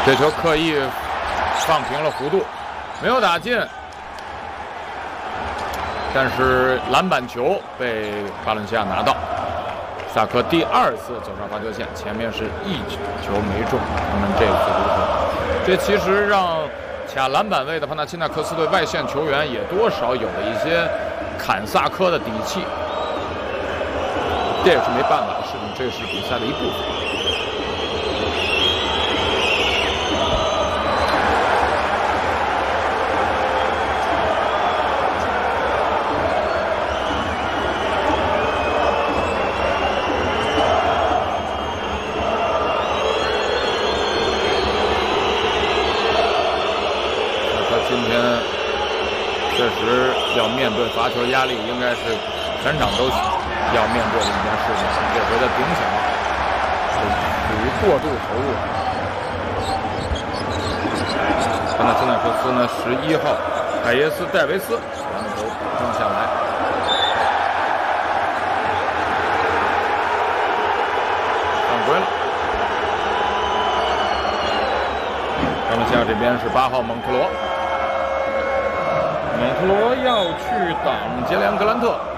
这球刻意放平了弧度，没有打进，但是篮板球被巴伦西亚拿到。萨科第2次走上罚球线，前面是1球没中，他们这次如何？这其实让卡篮板位的帕纳钦纳克斯队外线球员也多少有了一些砍萨科的底气，这也是没办法的事情，这是比赛的一部分。确实要面对罚球压力，应该是全场都要面对的一件事情。这回的顶抢属于过度投入。帕纳钦纳克斯呢，11号海耶斯戴维斯将球扔下来，犯规了。巴伦西亚这边是8号蒙特罗。蒙特罗要去挡杰连格兰特，